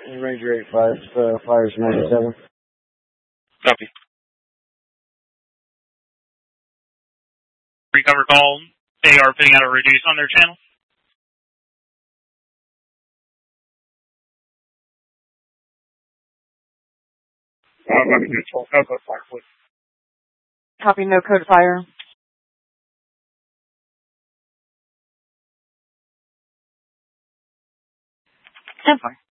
Ranger 85, fires 97. Copy. Recover call. They are putting out a reduce on their channel. No code fire, please. Copy, no code fire. 10-4.